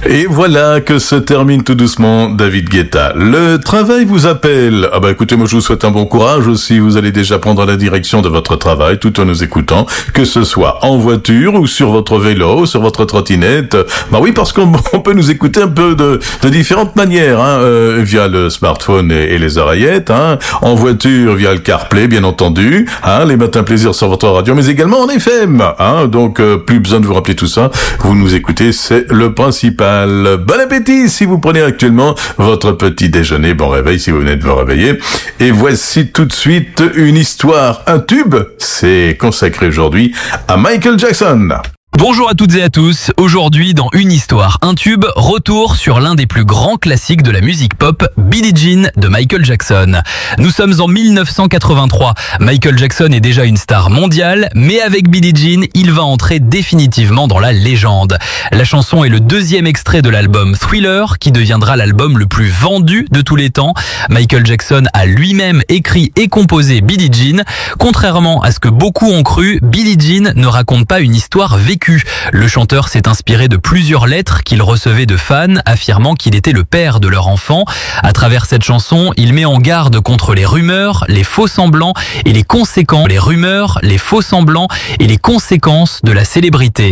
Et voilà que se termine tout doucement David Guetta. Le travail vous appelle. Ah bah écoutez, moi je vous souhaite un bon courage aussi. Vous allez déjà prendre la direction de votre travail tout en nous écoutant, que ce soit en voiture ou sur votre vélo, sur votre trottinette. Bah oui, parce qu'on peut nous écouter un peu de différentes manières, via le smartphone et les oreillettes, en voiture via le CarPlay bien entendu, les matins plaisir sur votre radio, mais également en FM, donc plus besoin de vous rappeler tout ça. Vous nous écoutez, c'est le principal. Bon appétit si vous prenez actuellement votre petit déjeuner. Bon réveil si vous venez de vous réveiller. Et voici tout de suite une histoire, un tube. C'est consacré aujourd'hui à Michael Jackson. Bonjour à toutes et à tous, aujourd'hui dans Une histoire, un tube, retour sur l'un des plus grands classiques de la musique pop, Billie Jean de Michael Jackson. Nous sommes en 1983, Michael Jackson est déjà une star mondiale, mais avec Billie Jean, il va entrer définitivement dans la légende. La chanson est le deuxième extrait de l'album Thriller, qui deviendra l'album le plus vendu de tous les temps. Michael Jackson a lui-même écrit et composé Billie Jean. Contrairement à ce que beaucoup ont cru, Billie Jean ne raconte pas une histoire vécue. Le chanteur s'est inspiré de plusieurs lettres qu'il recevait de fans affirmant qu'il était le père de leur enfant. À travers cette chanson, il met en garde contre les rumeurs, les faux semblants et les conséquences de la célébrité.